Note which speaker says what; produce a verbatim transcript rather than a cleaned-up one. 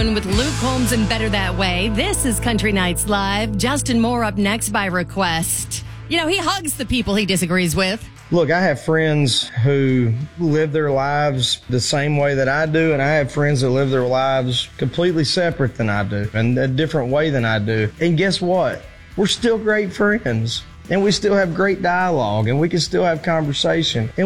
Speaker 1: With Luke Combs and Better That Way. This is Country Nights Live. Justin Moore up next by request. You know, he hugs the people he disagrees with.
Speaker 2: Look, I have friends who live their lives the same way that I do, and I have friends that live their lives completely separate than I do, and a different way than I do. And guess what? We're still great friends, and we still have great dialogue, and we can still have conversation. And